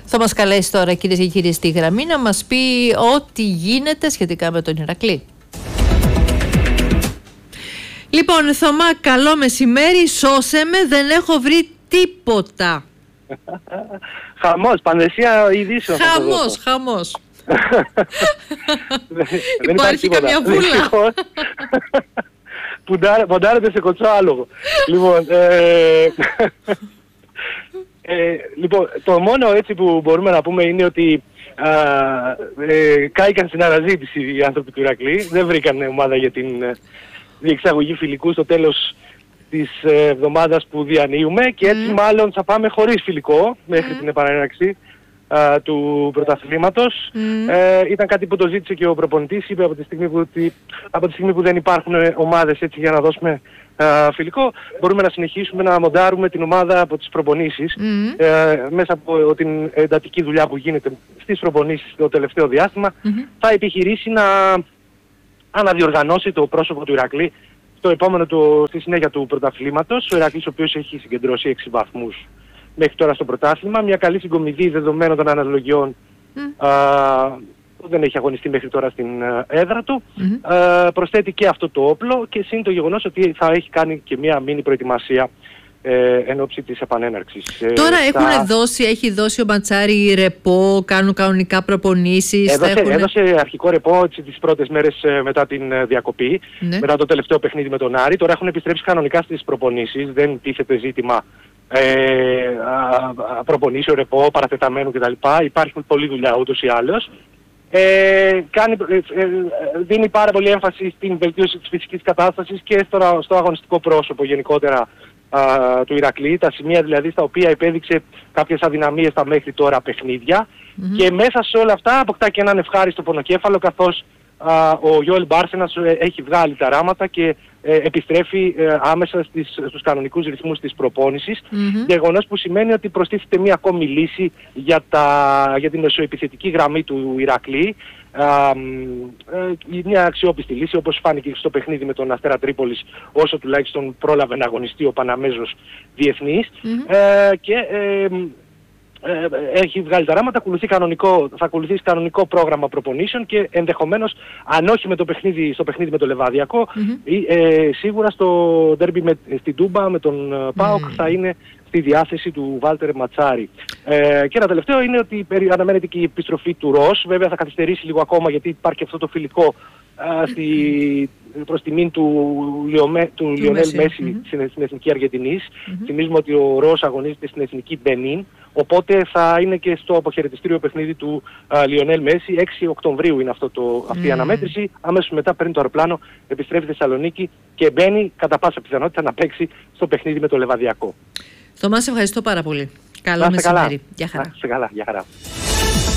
Θα μας καλέσει τώρα, κυρίες και κύριοι, στη γραμμή να μας πει ό,τι γίνεται σχετικά με τον Ηρακλή. Λοιπόν, Θωμά, καλό μεσημέρι, σώσε με, δεν έχω βρει τίποτα. Χαμός, πανδεσία ειδήσεων. Χαμός. Δεν υπάρχει καμιά βούλα. Ποντάρετε σε κοτσό άλογο. Λοιπόν, το μόνο έτσι που μπορούμε να πούμε είναι ότι κάηκαν στην αναζήτηση οι άνθρωποι του Ηρακλή. Δεν βρήκαν ομάδα για την διεξαγωγή φιλικού στο τέλος της εβδομάδας που διανύουμε και έτσι μάλλον θα πάμε χωρίς φιλικό μέχρι την επανέναρξη του πρωταθλήματος. Ήταν κάτι που το ζήτησε και ο προπονητής, είπε από τη στιγμή που δεν υπάρχουν ομάδες έτσι για να δώσουμε φιλικό, μπορούμε να συνεχίσουμε να μοντάρουμε την ομάδα από τις προπονήσεις μέσα από την εντατική δουλειά που γίνεται στις προπονήσεις το τελευταίο διάστημα. Θα επιχειρήσει να αναδιοργανώσει το πρόσωπο του Ηρακλή στη συνέχεια του πρωταθλήματος. Ο Ηρακλής, ο οποίος έχει συγκεντρώσει 6 βαθμούς μέχρι τώρα στο πρωτάθλημα, μια καλή συγκομιδή δεδομένων των αναλογιών που δεν έχει αγωνιστεί μέχρι τώρα στην έδρα του, προσθέτει και αυτό το όπλο και συν το γεγονός ότι θα έχει κάνει και μια μίνι προετοιμασία εν ώψη της επανέναρξης. Τώρα έχει δώσει ο Ματσάρη ρεπό, κάνουν κανονικά προπονήσεις. Έδωσε αρχικό ρεπό τις πρώτες μέρες μετά την διακοπή, μετά το τελευταίο παιχνίδι με τον Άρη. Τώρα έχουν επιστρέψει κανονικά στις προπονήσεις, δεν τίθεται ζήτημα προπονήσεων, ρεπό, παρατεταμένου κτλ. Υπάρχει πολλή δουλειά ούτως ή άλλως. Δίνει πάρα πολύ έμφαση στην βελτίωση της φυσικής κατάστασης και στο αγωνιστικό πρόσωπο γενικότερα του Ηρακλή, τα σημεία δηλαδή στα οποία επέδειξε κάποιες αδυναμίες στα μέχρι τώρα παιχνίδια και μέσα σε όλα αυτά αποκτά και έναν ευχάριστο πονοκέφαλο, καθώς ο Γιώελ Μπάρσενας έχει βγάλει τα ράματα και επιστρέφει άμεσα στους κανονικούς ρυθμούς της προπόνησης, γεγονός που σημαίνει ότι προστίθεται μια ακόμη λύση για την μεσοεπιθετική γραμμή του Ηρακλή, μια αξιόπιστη λύση, όπως φάνηκε στο παιχνίδι με τον Αστέρα Τρίπολης, όσο τουλάχιστον πρόλαβε να αγωνιστεί ο Παναμέζος διεθνής, και έχει βγάλει τα ράματα, θα ακολουθήσει κανονικό πρόγραμμα προπονήσεων και ενδεχομένως, αν όχι στο παιχνίδι με το Λεβαδιακό, σίγουρα στο ντέρμπι στην Τούμπα με τον ΠΑΟΚ θα είναι στη διάθεση του Βάλτερ Ματσάρη. Και ένα τελευταίο είναι ότι αναμένεται και η επιστροφή του Ρος. Βέβαια θα καθυστερήσει λίγο ακόμα, γιατί υπάρχει αυτό το φιλικό προς τιμήν του Λιονέλ Μέση στην Εθνική Αργεντινής. Θυμίζουμε ότι ο Ρος αγωνίζεται στην Εθνική Μπενίν, οπότε θα είναι και στο αποχαιρετιστήριο παιχνίδι του Λιονέλ Μέση. 6 Οκτωβρίου είναι αυτή η αναμέτρηση. Αμέσως μετά παίρνει το αεροπλάνο, επιστρέφει στη Θεσσαλονίκη και μπαίνει κατά πάσα πιθανότητα να παίξει στο παιχνίδι με το Λεβαδιακό. Θωμά, σε ευχαριστώ πάρα πολύ. Καλό μεσημέρι. Γεια χαρά.